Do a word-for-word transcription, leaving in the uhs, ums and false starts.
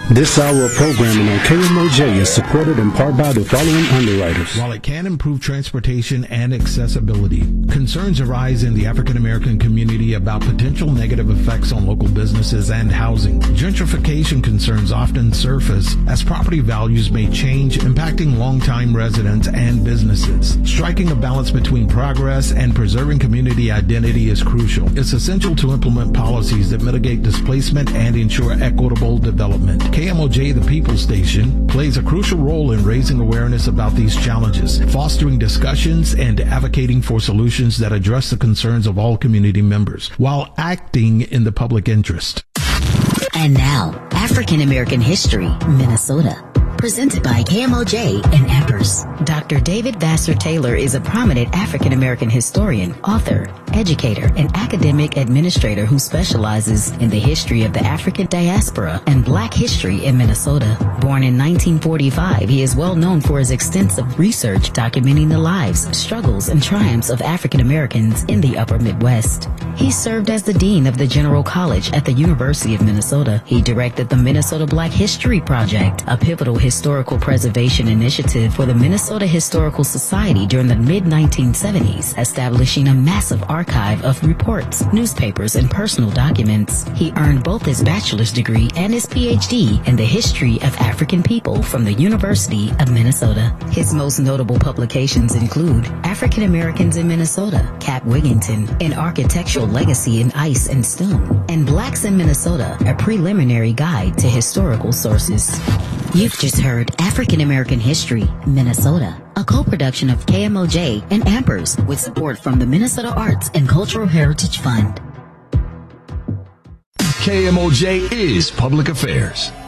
This hour of programming on K M O J is supported in part by the following underwriters. While it can improve transportation and accessibility, concerns arise in the African American community about potential negative effects on local businesses and housing. Gentrification concerns often surface as property values may change, impacting longtime residents and businesses. Striking a balance between progress and preserving community identity is crucial. It's essential to implement policies that mitigate displacement and ensure equitable development. K M O J, the People Station, plays a crucial role in raising awareness about these challenges, fostering discussions, and advocating for solutions that address the concerns of all community members, while acting in the public interest. And now, African American History, Minnesota. Presented by K M O J and Amper's. Doctor David Vassar Taylor is a prominent African American historian, author, educator, and academic administrator who specializes in the history of the African diaspora and Black history in Minnesota. Born in nineteen forty-five, he is well known for his extensive research documenting the lives, struggles, and triumphs of African Americans in the Upper Midwest. He served as the Dean of the General College at the University of Minnesota. He directed the Minnesota Black History Project, a pivotal historical preservation initiative for the Minnesota Historical Society during the mid nineteen seventies, establishing a massive archive of reports, newspapers, and personal documents. He earned both his bachelor's degree and his P H D in the history of African people from the University of Minnesota. His most notable publications include African Americans in Minnesota, Cap Wigington, An Architectural Legacy in Ice and Stone, and Blacks in Minnesota, a preliminary guide to historical sources. You've just heard African American History, Minnesota, a co-production of K M O J and Amper's with support from the Minnesota Arts and Cultural Heritage Fund. K M O J is Public Affairs.